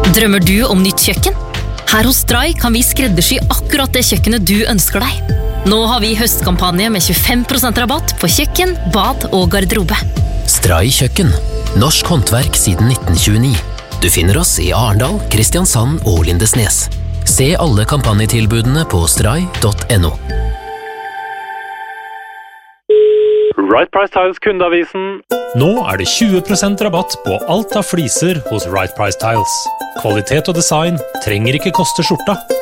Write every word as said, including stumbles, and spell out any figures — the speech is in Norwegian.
Drømmer du om nytt kjøkken? Her hos Stray kan vi skreddersy akkurat det kjøkkenet du ønsker deg. Nå har vi høstkampanje med tjuefem prosent rabatt på kjøkken, bad og garderobe. Stray kjøkken. Norsk håndverk siden nitten tjueni. Du finner oss i Arendal, Kristiansand og Lindesnes. Se alle kampanjetilbudene på stray punktum no. Right Price Tiles kundeavisen. Nå er det tjue prosent rabatt på alt av fliser hos Right Price Tiles. Kvalitet og design trenger ikke koste skjorta.